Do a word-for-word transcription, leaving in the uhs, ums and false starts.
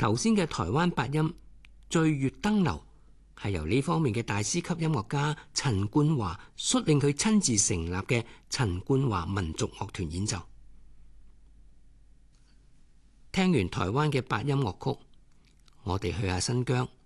頭先嘅台灣八音《醉月登樓》係由呢方面嘅大師級音樂家陳冠華率領佢親自成立嘅陳冠華民族樂團演奏。聽完台灣嘅八音樂曲，我哋去下新疆。